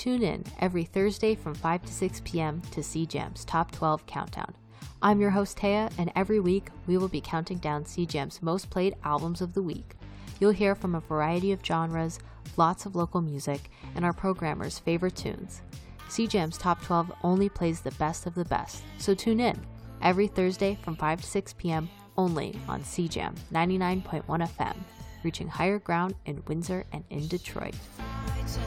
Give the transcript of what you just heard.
tune in every Thursday from 5 to 6 p.m. to CJAM's Top 12 Countdown. I'm your host, Taya, and every week we will be counting down CJAM's most played albums of the week. You'll hear from a variety of genres, lots of local music, and our programmers' favorite tunes. CJAM's Top 12 only plays the best of the best, so tune in every Thursday from 5 to 6 p.m. only on CJAM 99.1 FM, reaching higher ground in Windsor and in Detroit.